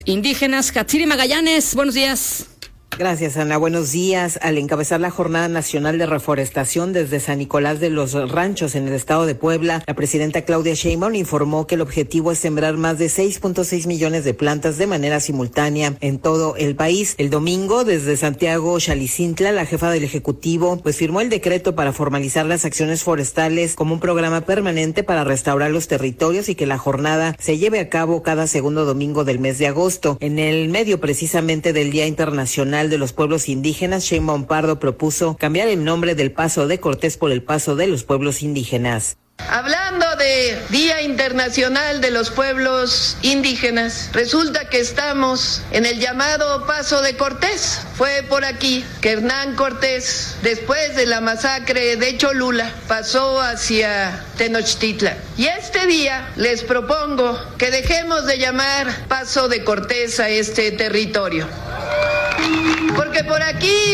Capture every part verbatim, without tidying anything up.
Indígenas. Hatsiri Magallanes, buenos días. Gracias, Ana. Buenos días. Al encabezar la Jornada Nacional de Reforestación desde San Nicolás de los Ranchos en el estado de Puebla, la presidenta Claudia Sheinbaum informó que el objetivo es sembrar más de seis punto seis millones de plantas de manera simultánea en todo el país. El domingo, desde Santiago Xalicintla, la jefa del Ejecutivo pues firmó el decreto para formalizar las acciones forestales como un programa permanente para restaurar los territorios y que la jornada se lleve a cabo cada segundo domingo del mes de agosto. En el medio precisamente del Día Internacional de los Pueblos Indígenas, Sheinbaum Pardo propuso cambiar el nombre del Paso de Cortés por el Paso de los Pueblos Indígenas. Hablando de Día Internacional de los Pueblos Indígenas, resulta que estamos en el llamado Paso de Cortés. Fue por aquí que Hernán Cortés, después de la masacre de Cholula, pasó hacia Tenochtitlan. Y este día les propongo que dejemos de llamar Paso de Cortés a este territorio, porque por aquí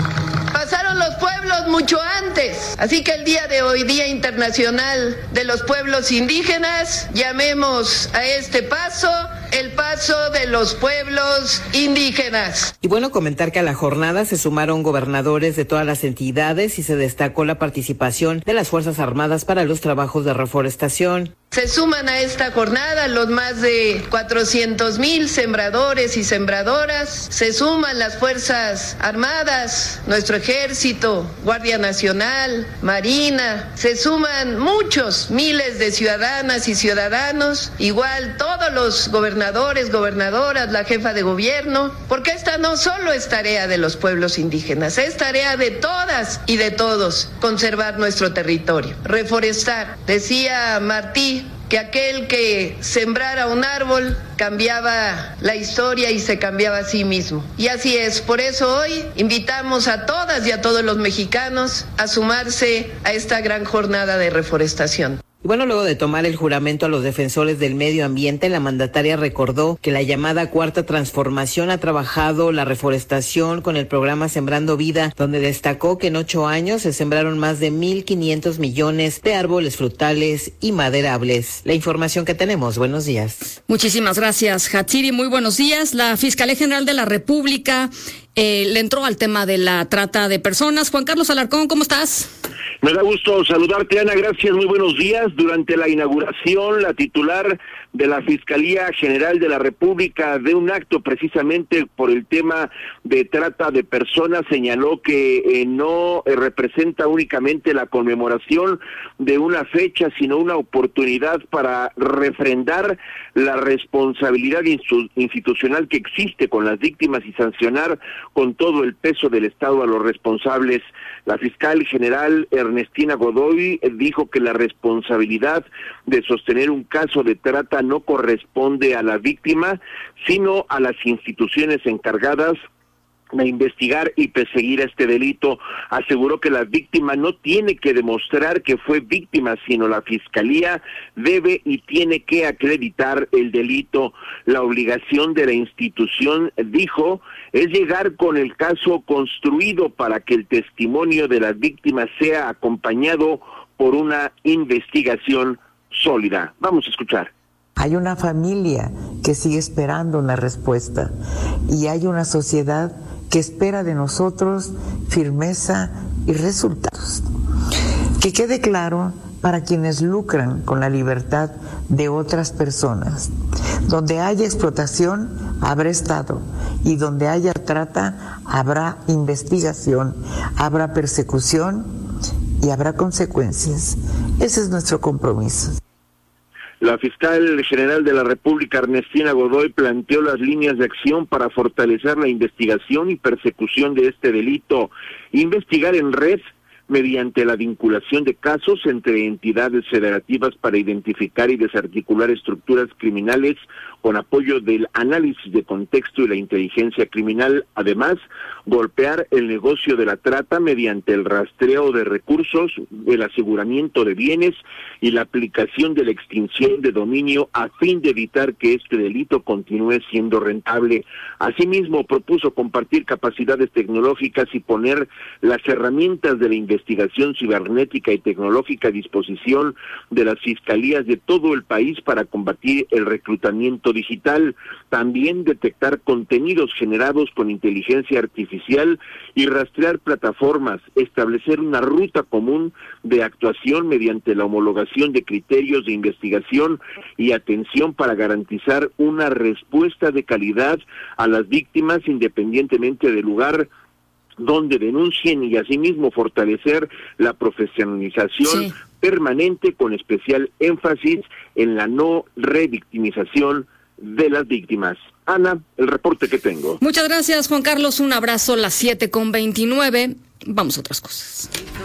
pasaron los pueblos mucho antes. Así que el día de hoy, Día Internacional de los Pueblos Indígenas, llamemos a este paso el Paso de los Pueblos Indígenas. Y bueno, comentar que a la jornada se sumaron gobernadores de todas las entidades y se destacó la participación de las Fuerzas Armadas para los trabajos de reforestación. Se suman a esta jornada los más de cuatrocientos mil sembradores y sembradoras, se suman las Fuerzas Armadas, nuestro Ejército, Guardia Nacional, Marina, se suman muchos miles de ciudadanas y ciudadanos, igual todos los gobernadores, gobernadoras, la jefa de gobierno, porque esta no solo es tarea de los pueblos indígenas, es tarea de todas y de todos conservar nuestro territorio, reforestar. Decía Martí que aquel que sembrara un árbol cambiaba la historia y se cambiaba a sí mismo. Y así es, por eso hoy invitamos a todas y a todos los mexicanos a sumarse a esta gran jornada de reforestación. Y bueno, luego de tomar el juramento a los defensores del medio ambiente, la mandataria recordó que la llamada Cuarta Transformación ha trabajado la reforestación con el programa Sembrando Vida, donde destacó que en ocho años se sembraron más de mil quinientos millones de árboles frutales y maderables. La información que tenemos. Buenos días. Muchísimas gracias, Hatsiri. Muy buenos días. La Fiscalía General de la República eh, le entró al tema de la trata de personas. Juan Carlos Alarcón, ¿cómo estás? Me da gusto saludarte, Ana, gracias, muy buenos días. Durante la inauguración, la titular de la Fiscalía General de la República de un acto precisamente por el tema de trata de personas señaló que eh, no eh, representa únicamente la conmemoración de una fecha, sino una oportunidad para refrendar la responsabilidad institucional que existe con las víctimas y sancionar con todo el peso del Estado a los responsables. La fiscal general Ernestina Godoy dijo que la responsabilidad de sostener un caso de trata no corresponde a la víctima, sino a las instituciones encargadas de investigar y perseguir este delito. Aseguró que la víctima no tiene que demostrar que fue víctima, sino la Fiscalía debe y tiene que acreditar el delito. La obligación de la institución, dijo, es llegar con el caso construido para que el testimonio de la víctima sea acompañado por una investigación sólida. Vamos a escuchar. Hay una familia que sigue esperando una respuesta y hay una sociedad que espera de nosotros firmeza y resultados. Que quede claro para quienes lucran con la libertad de otras personas. Donde haya explotación, habrá Estado, y donde haya trata, habrá investigación, habrá persecución y habrá consecuencias. Ese es nuestro compromiso. La fiscal general de la República, Ernestina Godoy, planteó las líneas de acción para fortalecer la investigación y persecución de este delito. Investigar en red mediante la vinculación de casos entre entidades federativas para identificar y desarticular estructuras criminales con apoyo del análisis de contexto y la inteligencia criminal. Además, golpear el negocio de la trata mediante el rastreo de recursos, el aseguramiento de bienes y la aplicación de la extinción de dominio a fin de evitar que este delito continúe siendo rentable. Asimismo, propuso compartir capacidades tecnológicas y poner las herramientas de la investigación investigación cibernética y tecnológica a disposición de las fiscalías de todo el país para combatir el reclutamiento digital, también detectar contenidos generados con inteligencia artificial y rastrear plataformas, establecer una ruta común de actuación mediante la homologación de criterios de investigación y atención para garantizar una respuesta de calidad a las víctimas independientemente del lugar donde denuncien y asimismo fortalecer la profesionalización sí. permanente con especial énfasis en la no revictimización de las víctimas. Ana, el reporte que tengo. Muchas gracias, Juan Carlos. Un abrazo, las siete con veintinueve. Vamos a otras cosas.